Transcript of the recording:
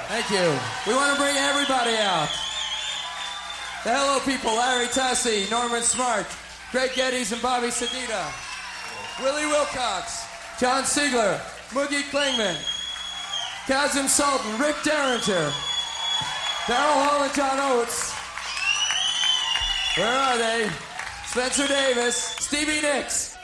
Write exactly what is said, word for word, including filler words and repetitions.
Thank you. We want to bring everybody out. The Hello People, Larry Tassi, Norman Smart, Greg Geddes and Bobby Sedita, Willie Wilcox, John Siegler, Moogie Klingman, Kazim Sultan, Rick Derringer, Daryl Hall and John Oates. Where are they? Spencer Davis, Stevie Nicks.